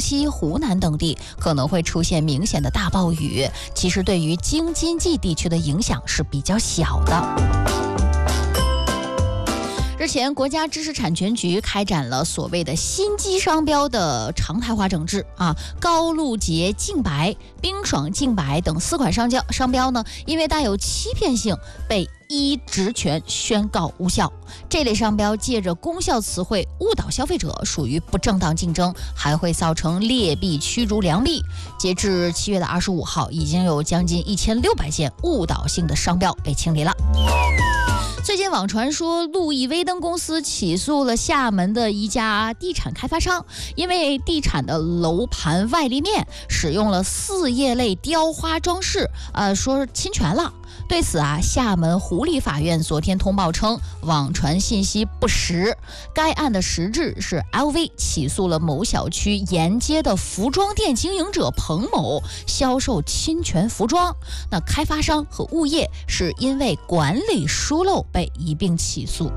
西、湖南等地可能会出现明显的大暴雨，其实对于京津冀地区的影响是比较小的。之前，国家知识产权局开展了所谓的新机商标的常态化整治高露洁净白、冰爽净白等4款商标呢，因为带有欺骗性，被依职权宣告无效。这类商标借着功效词汇误导消费者，属于不正当竞争，还会造成劣币驱逐良币。截至7月25号，已经有将近1600件误导性的商标被清理了。最近网传说路易威登公司起诉了厦门的一家地产开发商，因为地产的楼盘外立面使用了4叶类雕花装饰，说侵权了。对此厦门湖里法院昨天通报称，网传信息不实。该案的实质是 LV 起诉了某小区沿街的服装店经营者彭某销售侵权服装，那开发商和物业是因为管理疏漏被一并起诉。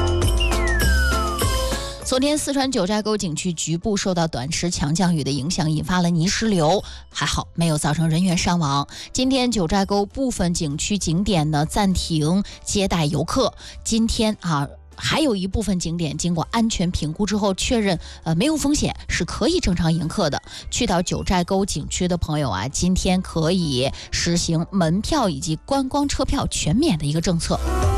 昨天，四川九寨沟景区局部受到短时强降雨的影响，引发了泥石流，还好没有造成人员伤亡。今天，九寨沟部分景区景点呢暂停接待游客。今天还有一部分景点经过安全评估之后确认没有风险，是可以正常迎客的。去到九寨沟景区的朋友今天可以实行门票以及观光车票全免的一个政策。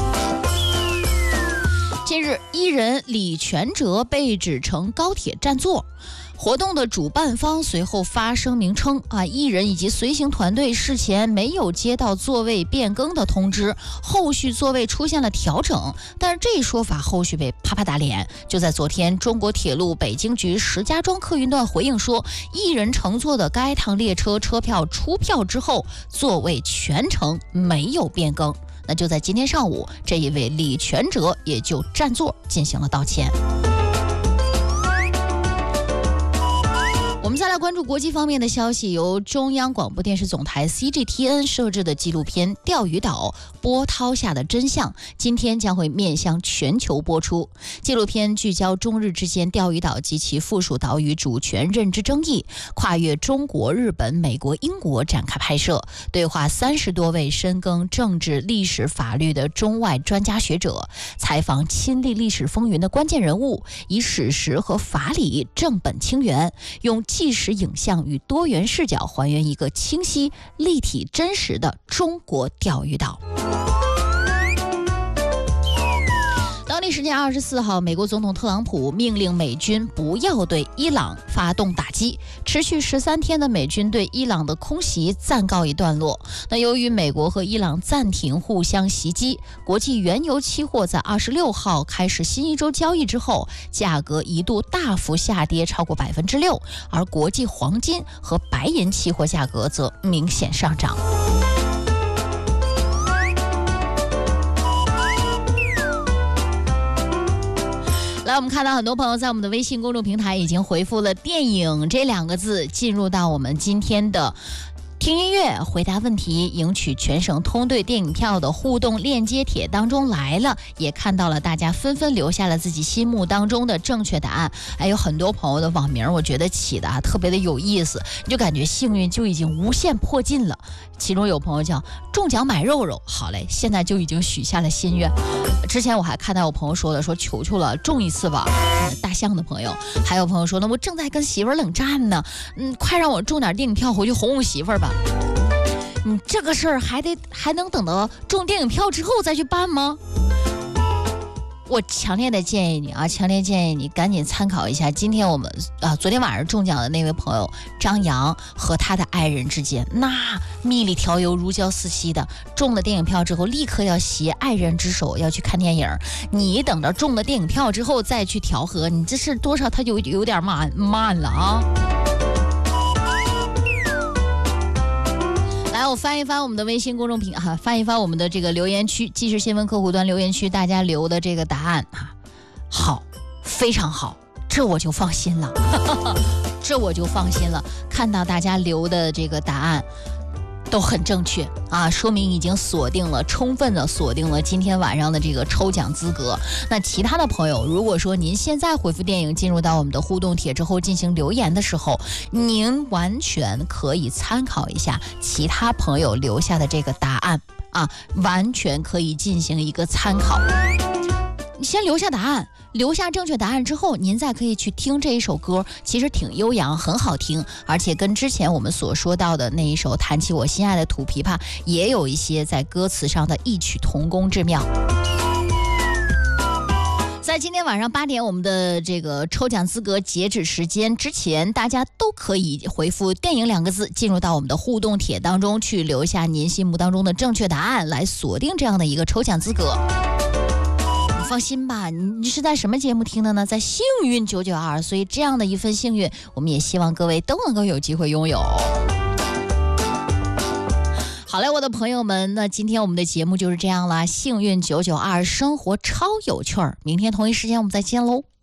近日，艺人李全哲被指乘高铁占座。活动的主办方随后发声明称艺人以及随行团队事前没有接到座位变更的通知，后续座位出现了调整，但是这一说法后续被啪啪打脸。就在昨天，中国铁路北京局石家庄客运段回应说，艺人乘坐的该趟列车车票出票之后，座位全程没有变更。那就在今天上午，这一位李全哲也就占座进行了道歉。我们再来关注国际方面的消息，由中央广播电视总台 CGTN 摄制的纪录片《钓鱼岛：波涛下的真相》今天将会面向全球播出。纪录片聚焦中日之间钓鱼岛及其附属岛屿主权认知争议，跨越中国、日本、美国、英国展开拍摄，对话30多位深耕政治、历史、法律的中外专家学者，采访亲历历史风云的关键人物，以史实和法理正本清源，用纪实影像与多元视角还原一个清晰、立体、真实的中国钓鱼岛。当地时间24号，美国总统特朗普命令美军不要对伊朗发动打击，持续13天的美军对伊朗的空袭暂告一段落。那由于美国和伊朗暂停互相袭击，国际原油期货在26号开始新一周交易之后，价格一度大幅下跌超过6%，而国际黄金和白银期货价格则明显上涨。来，我们看到很多朋友在我们的微信公众平台已经回复了电影这2个字，进入到我们今天的听音乐、回答问题、赢取全省通兑电影票的互动链接帖当中来了，也看到了大家纷纷留下了自己心目当中的正确答案。有很多朋友的网名我觉得起的特别的有意思，你就感觉幸运就已经无限迫近了。其中有朋友叫中奖买肉肉，好嘞，现在就已经许下了心愿。之前我还看到有朋友说的，说求求了，中一次吧。大象的朋友，还有朋友说呢，我正在跟媳妇儿冷战呢，快让我中点电影票回去哄哄媳妇儿吧。你这个事儿还能等到中电影票之后再去办吗？我强烈建议你赶紧参考一下今天我们昨天晚上中奖的那位朋友张扬和他的爱人之间，那蜜里调油如胶似漆的，中了电影票之后立刻要携爱人之手要去看电影，你等着中了电影票之后再去调和，你这是多少他就有点慢了啊。来，我翻一翻我们的微信公众平翻一翻我们的这个留言区，即时新闻客户端留言区，大家留的这个答案好，非常好，这我就放心了看到大家留的这个答案， 都很正确啊，说明已经充分的锁定了今天晚上的这个抽奖资格。那其他的朋友，如果说您现在回复电影进入到我们的互动帖之后进行留言的时候，您完全可以参考一下其他朋友留下的这个答案啊，完全可以进行一个参考。你先留下答案，留下正确答案之后，您再可以去听这一首歌，其实挺悠扬，很好听，而且跟之前我们所说到的那一首《弹起我心爱的土琵琶》也有一些在歌词上的异曲同工之妙。在今天晚上8点，我们的这个抽奖资格截止时间之前，大家都可以回复电影2个字进入到我们的互动帖当中去，留下您心目当中的正确答案，来锁定这样的一个抽奖资格。放心吧，你是在什么节目听的呢？在幸运992，所以这样的一份幸运，我们也希望各位都能够有机会拥有。好嘞，我的朋友们，那今天我们的节目就是这样啦。幸运992，生活超有趣儿，明天同一时间我们再见喽。